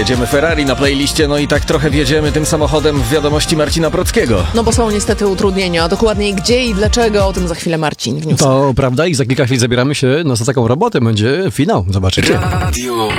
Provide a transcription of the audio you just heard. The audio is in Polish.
Jedziemy Ferrari na playliście, no i tak trochę wjedziemy tym samochodem w wiadomości Marcina Prockiego. No bo są niestety utrudnienia, a dokładniej gdzie i dlaczego, o tym za chwilę Marcin w newsach. To prawda i za kilka chwil zabieramy się na taką robotę, będzie finał, zobaczycie. Radio